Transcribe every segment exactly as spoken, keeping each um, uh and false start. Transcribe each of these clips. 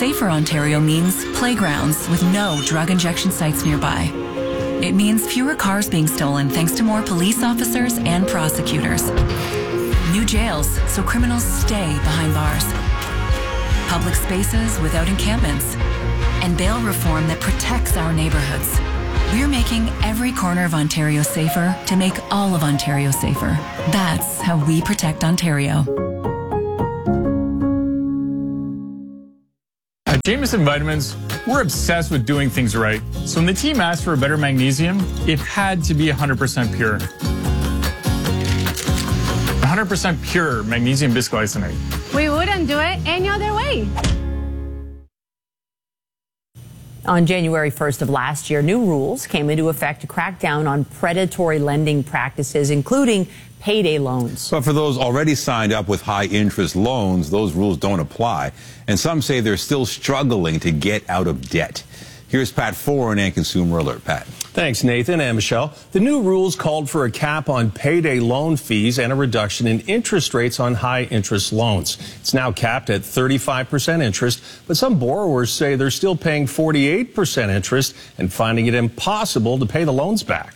Safer Ontario means playgrounds with no drug injection sites nearby. It means fewer cars being stolen thanks to more police officers and prosecutors. New jails so criminals stay behind bars. Public spaces without encampments. And bail reform that protects our neighborhoods. We're making every corner of Ontario safer to make all of Ontario safer. That's how we protect Ontario. At Jamieson Vitamins, we're obsessed with doing things right. So when the team asked for a better magnesium, it had to be one hundred percent pure. one hundred percent pure magnesium bisglycinate. We wouldn't do it any other way. On January first of last year, new rules came into effect to crack down on predatory lending practices, including payday loans. But for those already signed up with high-interest loans, those rules don't apply. And some say they're still struggling to get out of debt. Here's Pat Foran and Consumer Alert. Pat. Thanks, Nathan and Michelle. The new rules called for a cap on payday loan fees and a reduction in interest rates on high-interest loans. It's now capped at thirty-five percent interest, but some borrowers say they're still paying forty-eight percent interest and finding it impossible to pay the loans back.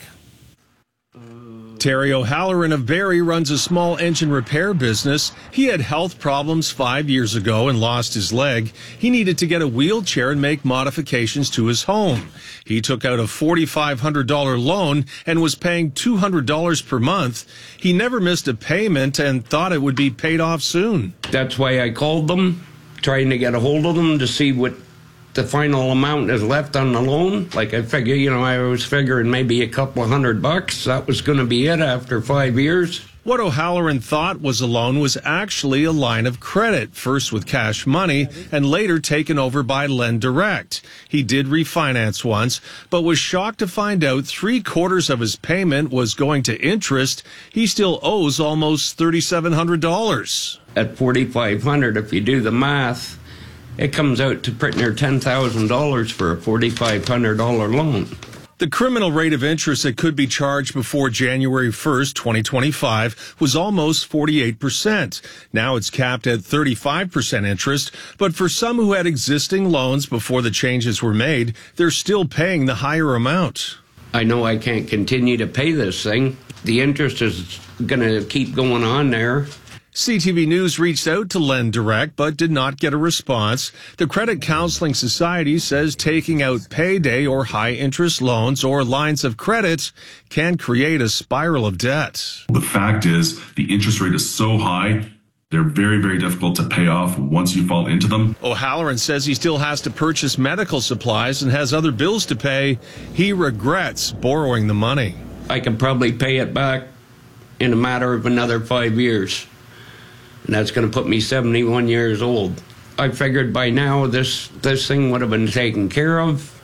Terry O'Halloran of Barrie runs a small engine repair business. He had health problems five years ago and lost his leg. He needed to get a wheelchair and make modifications to his home. He took out a four thousand five hundred dollar loan and was paying two hundred dollars per month. He never missed a payment and thought it would be paid off soon. That's why I called them, trying to get a hold of them to see what the final amount is left on the loan. Like I figure, you know, I was figuring maybe a couple of hundred bucks. That was going to be it after five years. What O'Halloran thought was a loan was actually a line of credit, first with cash money and later taken over by Lend Direct. He did refinance once, but was shocked to find out three quarters of his payment was going to interest. He still owes almost three thousand seven hundred dollars. At four thousand five hundred dollars, if you do the math, it comes out to pretty near ten thousand dollars for a four thousand five hundred dollar loan. The criminal rate of interest that could be charged before January first, twenty twenty-five was almost forty-eight percent. Now it's capped at thirty-five percent interest, but for some who had existing loans before the changes were made, they're still paying the higher amount. I know I can't continue to pay this thing. The interest is going to keep going on there. C T V News reached out to Lend Direct but did not get a response. The Credit Counseling Society says taking out payday or high-interest loans or lines of credit can create a spiral of debt. The fact is, the interest rate is so high, they're very, very difficult to pay off once you fall into them. O'Halloran says he still has to purchase medical supplies and has other bills to pay. He regrets borrowing the money. I could probably pay it back in a matter of another five years. And that's going to put me seventy-one years old. I figured by now this, this thing would have been taken care of.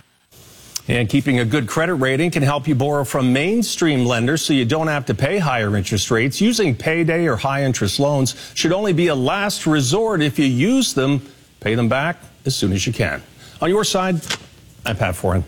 And keeping a good credit rating can help you borrow from mainstream lenders so you don't have to pay higher interest rates. Using payday or high interest loans should only be a last resort. If you use them, pay them back as soon as you can. On your side, I'm Pat Foran.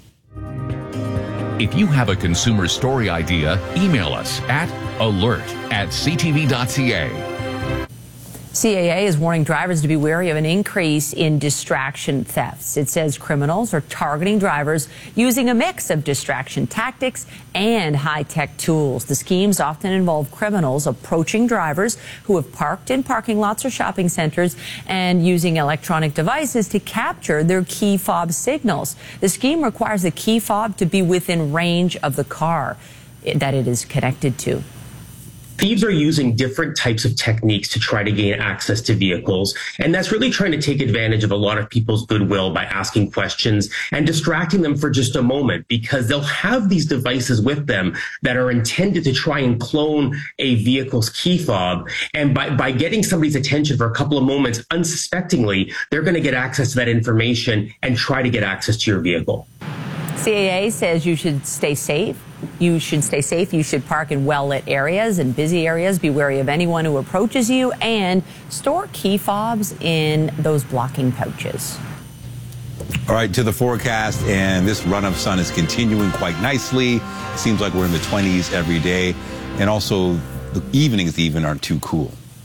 If you have a consumer story idea, email us at alert at c t v dot c a. C A A is warning drivers to be wary of an increase in distraction thefts. It says criminals are targeting drivers using a mix of distraction tactics and high-tech tools. The schemes often involve criminals approaching drivers who have parked in parking lots or shopping centers and using electronic devices to capture their key fob signals. The scheme requires the key fob to be within range of the car that it is connected to. Thieves are using different types of techniques to try to gain access to vehicles, and that's really trying to take advantage of a lot of people's goodwill by asking questions and distracting them for just a moment, because they'll have these devices with them that are intended to try and clone a vehicle's key fob, and by, by getting somebody's attention for a couple of moments unsuspectingly, they're going to get access to that information and try to get access to your vehicle. C A A says you should stay safe. You should stay safe. You should park in well-lit areas and busy areas. Be wary of anyone who approaches you, and store key fobs in those blocking pouches. All right, to the forecast, and this run of sun is continuing quite nicely. It seems like we're in the twenties every day, and also the evenings even aren't too cool.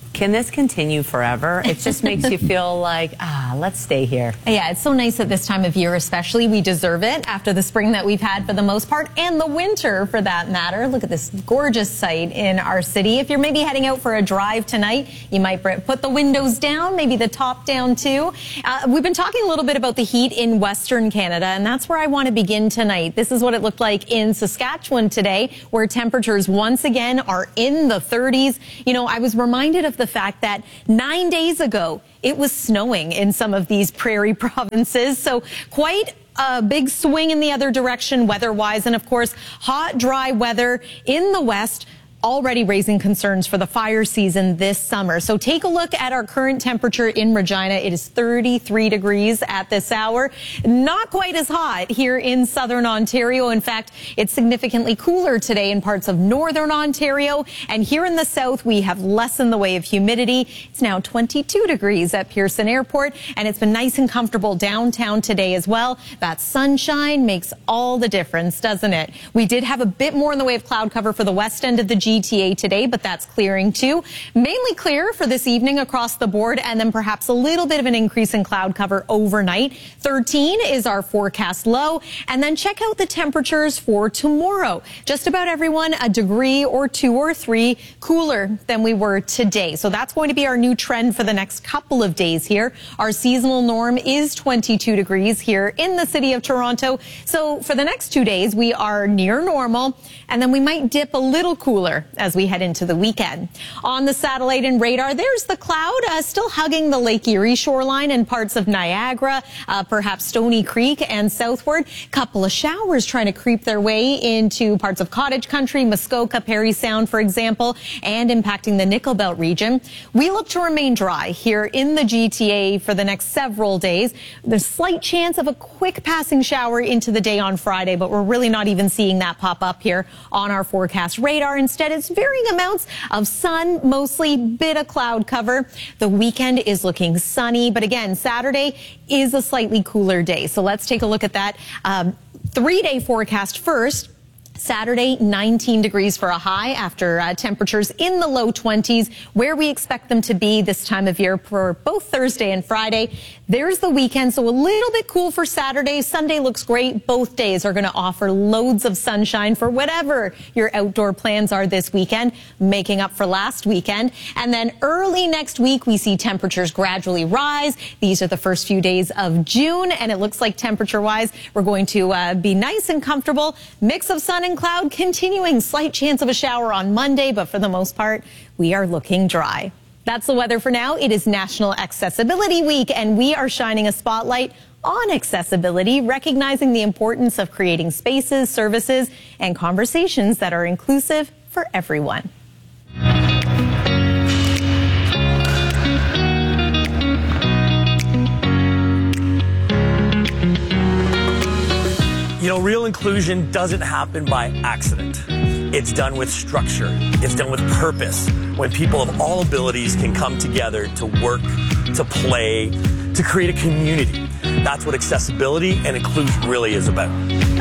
Can this continue forever? It just makes you feel like, ah, let's stay here. Yeah, it's so nice at this time of year especially. We deserve it after the spring that we've had for the most part, and the winter for that matter. Look at this gorgeous sight in our city. If you're maybe heading out for a drive tonight, you might put the windows down, maybe the top down too. Uh, we've been talking a little bit about the heat in Western Canada, and that's where I want to begin tonight. This is what it looked like in Saskatchewan today, where temperatures once again are in the thirties. You know, I was reminded of the fact that nine days ago it was snowing in some of these prairie provinces. So quite a big swing in the other direction weather-wise. And of course, hot, dry weather in the west, already raising concerns for the fire season this summer. So take a look at our current temperature in Regina. It is thirty-three degrees at this hour. Not quite as hot here in southern Ontario. In fact, it's significantly cooler today in parts of northern Ontario. And here in the south, we have less in the way of humidity. It's now twenty-two degrees at Pearson Airport, and it's been nice and comfortable downtown today as well. That sunshine makes all the difference, doesn't it? We did have a bit more in the way of cloud cover for the west end of the G T A today, but that's clearing too. Mainly clear for this evening across the board, and then perhaps a little bit of an increase in cloud cover overnight. thirteen is our forecast low, and then check out the temperatures for tomorrow. Just about everyone a degree or two or three cooler than we were today. So that's going to be our new trend for the next couple of days here. Our seasonal norm is twenty-two degrees here in the city of Toronto. So for the next two days, we are near normal, and then we might dip a little cooler as we head into the weekend. On the satellite and radar, there's the cloud uh, still hugging the Lake Erie shoreline and parts of Niagara, uh, perhaps Stony Creek and southward. Couple of showers trying to creep their way into parts of Cottage Country, Muskoka, Parry Sound, for example, and impacting the Nickel Belt region. We look to remain dry here in the G T A for the next several days. There's slight chance of a quick passing shower into the day on Friday, but we're really not even seeing that pop up here on our forecast radar. Instead, it's varying amounts of sun, mostly bit of cloud cover. The weekend is looking sunny, but again, Saturday is a slightly cooler day. So let's take a look at that um, three-day forecast first. Saturday, nineteen degrees for a high after uh, temperatures in the low twenties, where we expect them to be this time of year for both Thursday and Friday. There's the weekend, so a little bit cool for Saturday. Sunday looks great. Both days are going to offer loads of sunshine for whatever your outdoor plans are this weekend, making up for last weekend. And then early next week, we see temperatures gradually rise. These are the first few days of June, and it looks like temperature-wise, we're going to uh, be nice and comfortable. Mix of sun and cloud continuing. Slight chance of a shower on Monday, but for the most part, we are looking dry. That's the weather for now. It is National Accessibility Week, and we are shining a spotlight on accessibility, recognizing the importance of creating spaces, services, and conversations that are inclusive for everyone. You know, real inclusion doesn't happen by accident. It's done with structure. It's done with purpose. When people of all abilities can come together to work, to play, to create a community. That's what accessibility and inclusion really is about.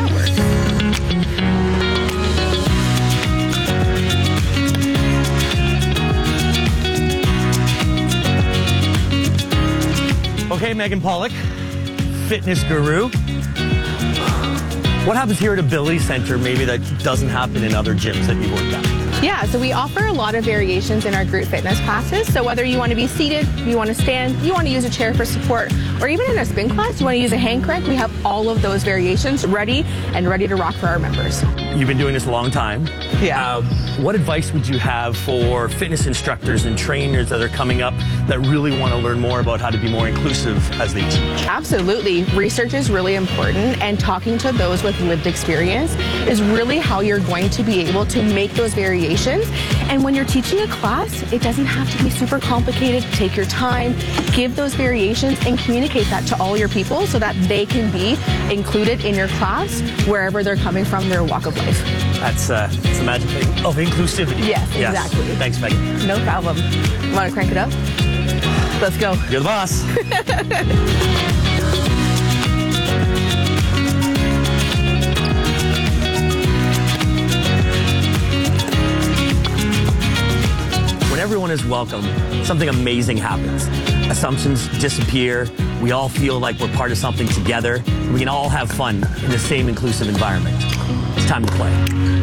Okay, Megan Pollock, fitness guru. What happens here at Ability Center maybe that doesn't happen in other gyms that you work at? Yeah, so we offer a lot of variations in our group fitness classes. So whether you want to be seated, you want to stand, you want to use a chair for support, or even in a spin class, you want to use a hand crank, we have all of those variations ready and ready to rock for our members. You've been doing this a long time. Yeah. Uh, what advice would you have for fitness instructors and trainers that are coming up that really want to learn more about how to be more inclusive as they teach? Absolutely. Research is really important, and talking to those with lived experience is really how you're going to be able to make those variations. And when you're teaching a class, it doesn't have to be super complicated. Take your time, give those variations, and communicate that to all your people so that they can be included in your class wherever they're coming from, their walk of life. That's, uh, that's the magic thing of inclusivity. Yes, exactly. Yes. Thanks, Megan. No problem. Want to crank it up? Let's go. You're the boss. everyone is welcome, something amazing happens. Assumptions disappear. We all feel like we're part of something together. We can all have fun in the same inclusive environment. It's time to play.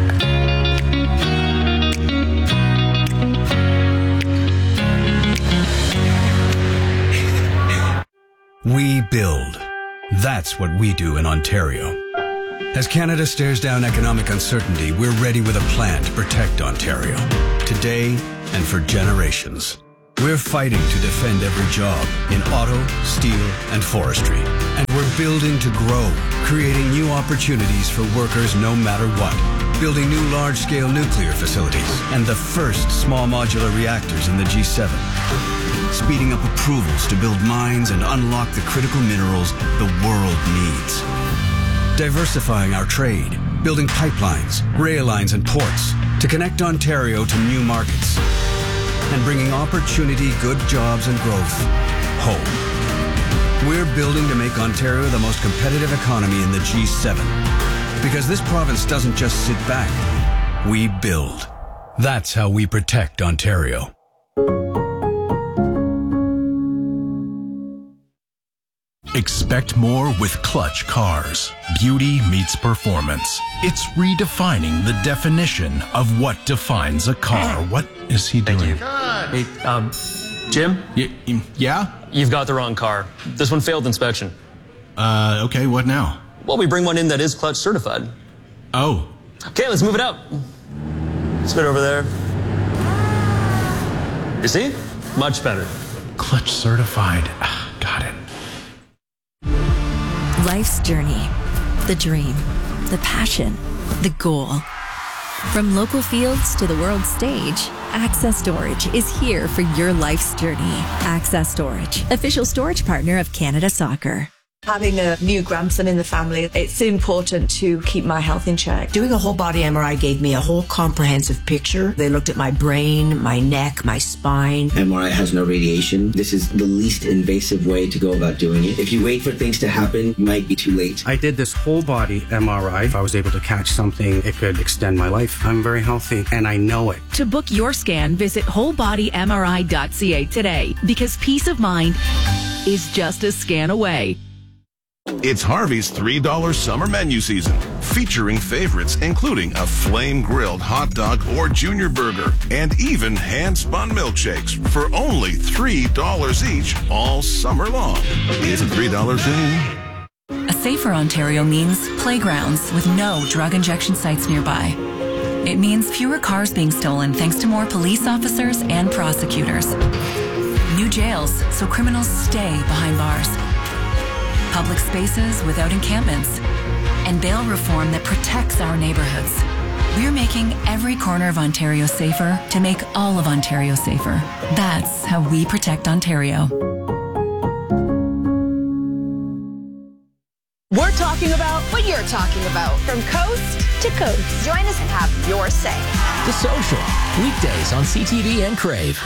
We build. That's what we do in Ontario. As Canada stares down economic uncertainty, we're ready with a plan to protect Ontario, today and for generations. We're fighting to defend every job in auto, steel, and forestry. And we're building to grow, creating new opportunities for workers no matter what. Building new large-scale nuclear facilities and the first small modular reactors in the G seven. Speeding up approvals to build mines and unlock the critical minerals the world needs. Diversifying our trade, building pipelines, rail lines, and ports to connect Ontario to new markets. And bringing opportunity, good jobs, and growth home. We're building to make Ontario the most competitive economy in the G seven. Because this province doesn't just sit back, we build. That's how we protect Ontario. Expect more with Clutch Cars. Beauty meets performance. It's redefining the definition of what defines a car. What is he doing? Hey, um, Jim? Y- yeah? You've got the wrong car. This one failed inspection. Uh, okay, what now? Well, we bring one in that is Clutch certified. Oh. Okay, let's move it out. Spit over there. You see? Much better. Clutch certified. Got it. Life's journey, the dream, the passion, the goal. From local fields to the world stage, Access Storage is here for your life's journey. Access Storage, official storage partner of Canada Soccer. Having a new grandson in the family, it's important to keep my health in check. Doing a whole body M R I gave me a whole comprehensive picture. They looked at my brain, my neck, my spine. M R I has no radiation. This is the least invasive way to go about doing it. If you wait for things to happen, you might be too late. I did this whole body M R I. If I was able to catch something, it could extend my life. I'm very healthy, and I know it. To book your scan, visit whole body M R I dot C A today, because peace of mind is just a scan away. It's Harvey's three dollar summer menu season, featuring favorites including a flame-grilled hot dog or junior burger, and even hand-spun milkshakes for only three dollars each all summer long. It's a three dollar thing. A safer Ontario means playgrounds with no drug injection sites nearby. It means fewer cars being stolen thanks to more police officers and prosecutors. New jails so criminals stay behind bars. Public spaces without encampments, and bail reform that protects our neighborhoods. We're making every corner of Ontario safer to make all of Ontario safer. That's how we protect Ontario. We're talking about what you're talking about, from coast to coast. Join us and have your say. The Social, weekdays on C T V and Crave.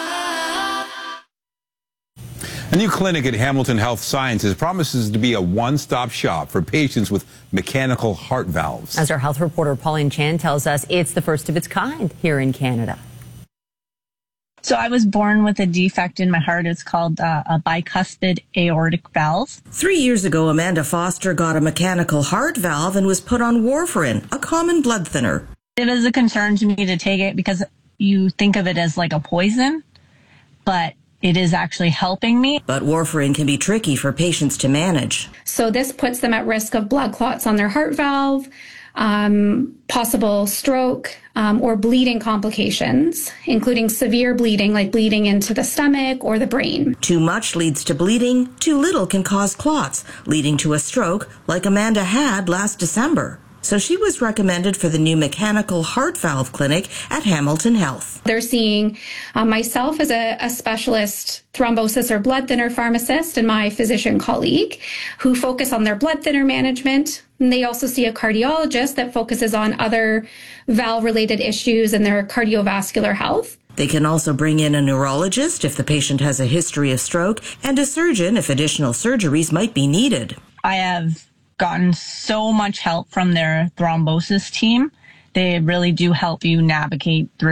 A new clinic at Hamilton Health Sciences promises to be a one-stop shop for patients with mechanical heart valves. As our health reporter Pauline Chan tells us, it's the first of its kind here in Canada. So I was born with a defect in my heart. It's called uh, a bicuspid aortic valve. Three years ago, Amanda Foster got a mechanical heart valve and was put on warfarin, a common blood thinner. It is a concern to me to take it because you think of it as like a poison, but it is actually helping me. But warfarin can be tricky for patients to manage. So this puts them at risk of blood clots on their heart valve, um, possible stroke, um, or bleeding complications, including severe bleeding, like bleeding into the stomach or the brain. Too much leads to bleeding. Too little can cause clots, leading to a stroke like Amanda had last December. So she was recommended for the new mechanical heart valve clinic at Hamilton Health. They're seeing uh, myself as a, a specialist thrombosis or blood thinner pharmacist and my physician colleague who focus on their blood thinner management. And they also see a cardiologist that focuses on other valve-related issues and their cardiovascular health. They can also bring in a neurologist if the patient has a history of stroke and a surgeon if additional surgeries might be needed. I have gotten so much help from their thrombosis team. They really do help you navigate through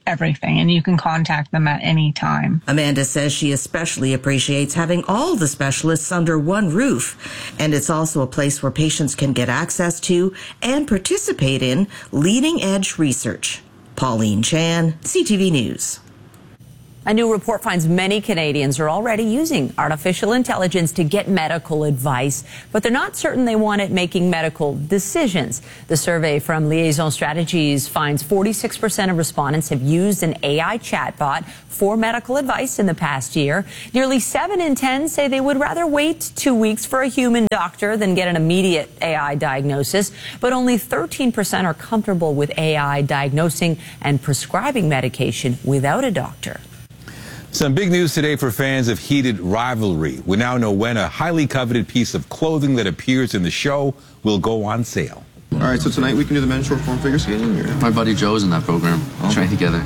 everything, and you can contact them at any time. Amanda says she especially appreciates having all the specialists under one roof, and it's also a place where patients can get access to and participate in leading-edge research. Pauline Chan, C T V News. A new report finds many Canadians are already using artificial intelligence to get medical advice, but they're not certain they want it making medical decisions. The survey from Liaison Strategies finds forty-six percent of respondents have used an A I chatbot for medical advice in the past year. Nearly seven in ten say they would rather wait two weeks for a human doctor than get an immediate A I diagnosis, but only thirteen percent are comfortable with A I diagnosing and prescribing medication without a doctor. Some big news today for fans of Heated Rivalry. We now know when a highly coveted piece of clothing that appears in the show will go on sale. All right, so tonight we can do the men's short form figure skating? Or? My buddy Joe's in that program. We'll train together.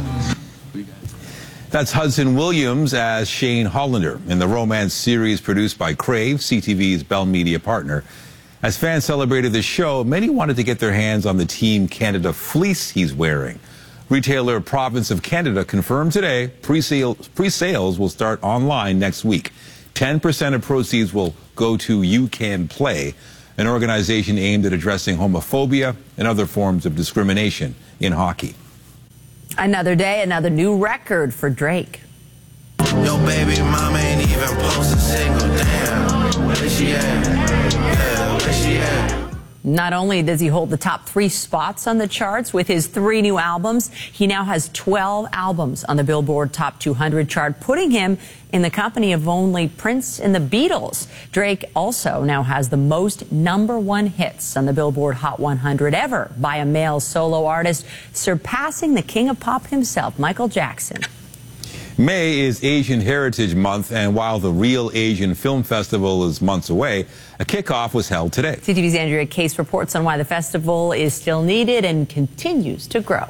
That's Hudson Williams as Shane Hollander in the romance series produced by Crave, C T V's Bell Media partner. As fans celebrated the show, many wanted to get their hands on the Team Canada fleece he's wearing. Retailer Province of Canada confirmed today pre-sales, pre-sales will start online next week. ten percent of proceeds will go to You Can Play, an organization aimed at addressing homophobia and other forms of discrimination in hockey. Another day, another new record for Drake. Yo, baby, mama ain't even post a single damn. Where she at? Yeah, where she at? Not only does he hold the top three spots on the charts with his three new albums, he now has twelve albums on the Billboard Top two hundred chart, putting him in the company of only Prince and the Beatles. Drake also now has the most number one hits on the Billboard Hot one hundred ever by a male solo artist, surpassing the king of pop himself, Michael Jackson. May is Asian Heritage Month, and while the Real Asian Film Festival is months away, a kickoff was held today. C T V's Andrea Case reports on why the festival is still needed and continues to grow.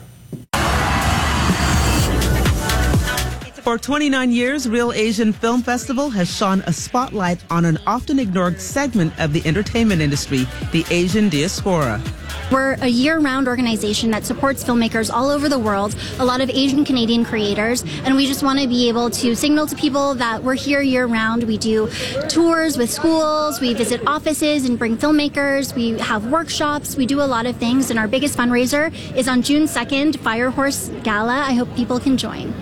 For twenty-nine years, Real Asian Film Festival has shone a spotlight on an often ignored segment of the entertainment industry, the Asian diaspora. We're a year-round organization that supports filmmakers all over the world, a lot of Asian Canadian creators, and we just want to be able to signal to people that we're here year-round. We do tours with schools, we visit offices and bring filmmakers, we have workshops, we do a lot of things, and our biggest fundraiser is on June second, Firehorse Gala. I hope people can join.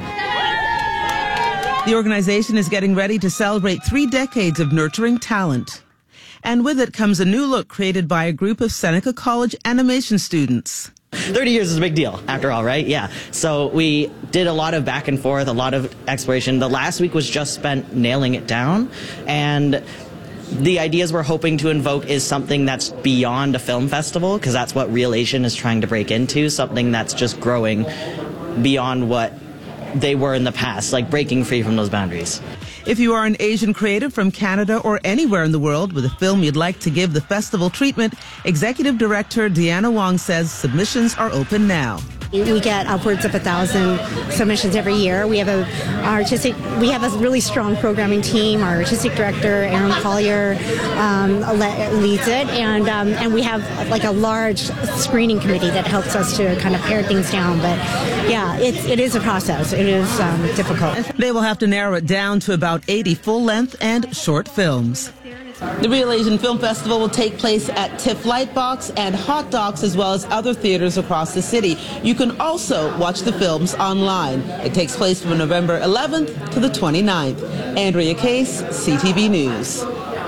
The organization is getting ready to celebrate three decades of nurturing talent. And with it comes a new look created by a group of Seneca College animation students. thirty years is a big deal, after all, right? Yeah. So we did a lot of back and forth, a lot of exploration. The last week was just spent nailing it down. And the ideas we're hoping to invoke is something that's beyond a film festival, because that's what Real Asian is trying to break into, something that's just growing beyond what they were in the past, like breaking free from those boundaries. If you are an Asian creative from Canada or anywhere in the world with a film you'd like to give the festival treatment, Executive Director Deanna Wong says submissions are open now. We get upwards of a thousand submissions every year. We have a artistic, we have a really strong programming team. Our artistic director, Aaron Collier, um, leads it, and um, and we have like a large screening committee that helps us to kind of pare things down. But yeah, it, it is a process. It is um, difficult. They will have to narrow it down to about eighty full-length and short films. The Real Asian Film Festival will take place at TIFF Lightbox and Hot Docs, as well as other theaters across the city. You can also watch the films online. It takes place from November eleventh to the twenty-ninth. Andrea Case, C T V News.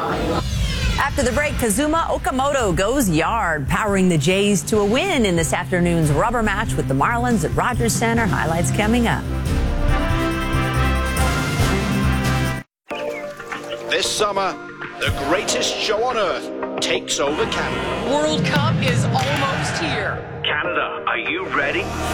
After the break, Kazuma Okamoto goes yard, powering the Jays to a win in this afternoon's rubber match with the Marlins at Rogers Center. Highlights coming up. This summer, the greatest show on earth takes over Canada. World Cup is almost here. Canada, are you ready?